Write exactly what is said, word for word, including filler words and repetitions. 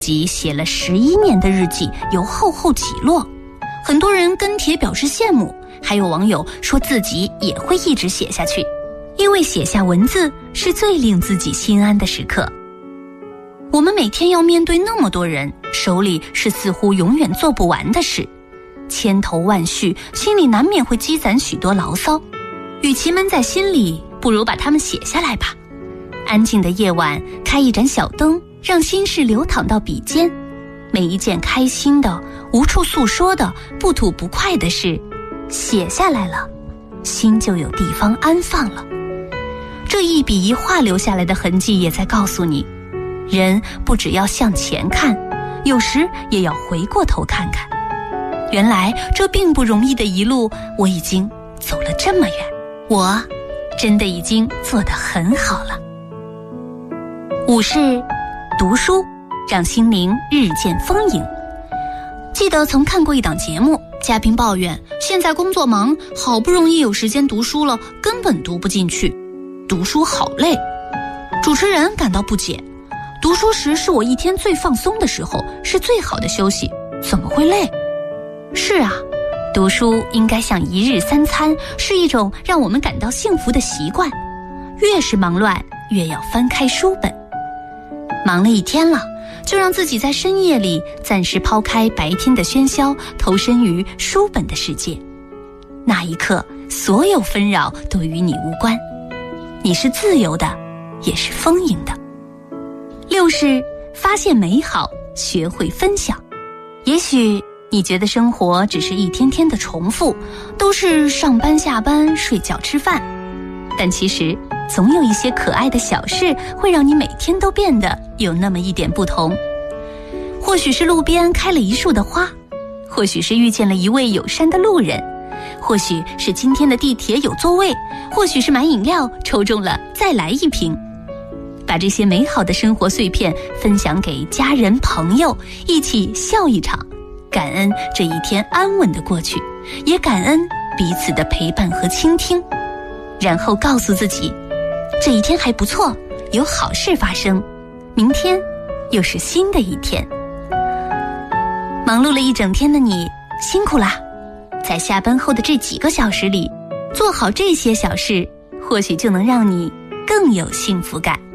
己写了十一年的日记有厚厚起落，很多人跟帖表示羡慕，还有网友说自己也会一直写下去，因为写下文字是最令自己心安的时刻。我们每天要面对那么多人，手里是似乎永远做不完的事，千头万绪，心里难免会积攒许多牢骚，与其闷在心里，不如把它们写下来吧。安静的夜晚，开一盏小灯，让心事流淌到笔尖，每一件开心的、无处诉说的、不吐不快的事，写下来了，心就有地方安放了。这一笔一画留下来的痕迹，也在告诉你，人不只要向前看，有时也要回过头看看。原来这并不容易的一路，我已经走了这么远，我真的已经做得很好了。五是读书，让心灵日渐丰盈。记得曾看过一档节目，嘉宾抱怨现在工作忙，好不容易有时间读书了，根本读不进去，读书好累。主持人感到不解，读书时是我一天最放松的时候，是最好的休息，怎么会累？是啊，读书应该像一日三餐，是一种让我们感到幸福的习惯。越是忙乱，越要翻开书本。忙了一天了，就让自己在深夜里暂时抛开白天的喧嚣，投身于书本的世界。那一刻，所有纷扰都与你无关，你是自由的，也是丰盈的。六是发现美好，学会分享。也许你觉得生活只是一天天的重复，都是上班下班睡觉吃饭，但其实总有一些可爱的小事会让你每天都变得有那么一点不同。或许是路边开了一树的花，或许是遇见了一位友善的路人，或许是今天的地铁有座位，或许是买饮料抽中了再来一瓶。把这些美好的生活碎片分享给家人朋友，一起笑一场，感恩这一天安稳的过去，也感恩彼此的陪伴和倾听，然后告诉自己，这一天还不错，有好事发生，明天又是新的一天。忙碌了一整天的你，辛苦啦！在下班后的这几个小时里，做好这些小事，或许就能让你更有幸福感。